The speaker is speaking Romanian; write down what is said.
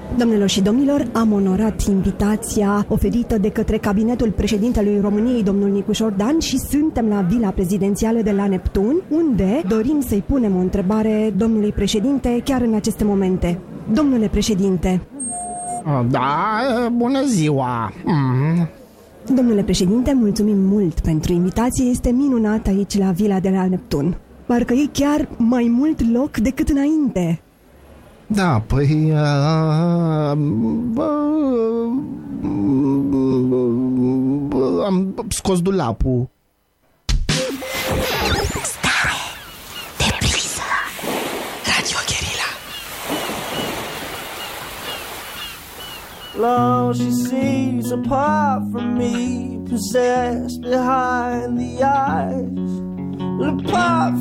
Doamnelor și domnilor, am onorat invitația oferită de către cabinetul președintelui României, domnul Nicușor Dan, și suntem la Vila Prezidențială de la Neptun, unde dorim să-i punem o întrebare domnului președinte chiar în aceste momente. Domnule președinte. Da, bună ziua. Domnule președinte, mulțumim mult pentru invitație, este minunat aici la Vila de la Neptun. Parcă e chiar mai mult loc decât înainte. Da, păi... am scos dulapul. Stare de priză. Radio Guerilla. Long she sees apart from me, possessed behind the eyes. Apart